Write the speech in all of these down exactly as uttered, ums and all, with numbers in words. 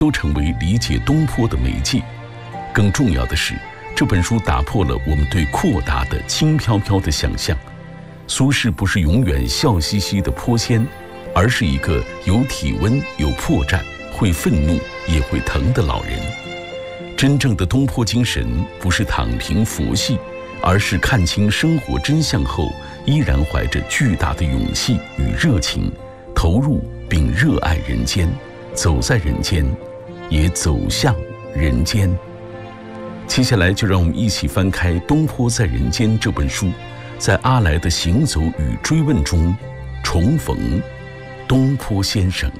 都成为理解东坡的媒介。更重要的是，这本书打破了我们对阔达的轻飘飘的想象。苏轼不是永远笑嘻嘻的坡仙，而是一个有体温、有破绽、会愤怒也会疼的老人。真正的东坡精神不是躺平佛系，而是看清生活真相后，依然怀着巨大的勇气与热情，投入并热爱人间，走在人间，也走向人间。接下来就让我们一起翻开《东坡在人间》这本书，在阿来的行走与追问中，重逢东坡先生。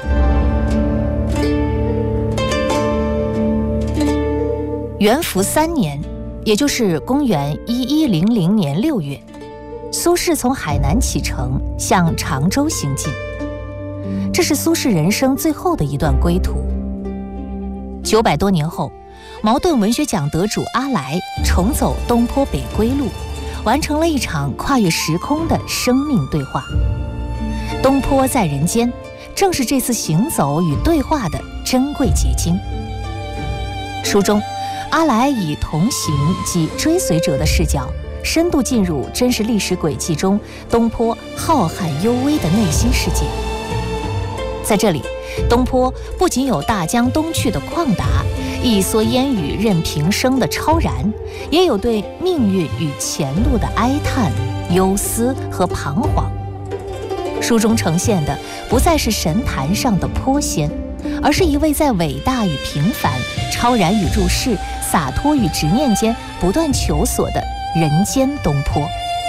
元符三年，也就是公元一一零零年六月，苏轼从海南启程，向常州行进。这是苏轼人生最后的一段归途。九百多年后，茅盾文学奖得主阿来重走东坡北归路，完成了一场跨越时空的生命对话。东坡在人间，正是这次行走与对话的珍贵结晶。书中，阿来以同行及追随者的视角，深度进入真实历史轨迹中东坡浩瀚幽微的内心世界。在这里，东坡不仅有大江东去的旷达，一蓑烟雨任平生的超然，也有对命运与前路的哀叹、忧思和彷徨。书中呈现的不再是神坛上的坡仙，而是一位在伟大与平凡、超然与入世、洒脱与执念间不断求索的人间东坡。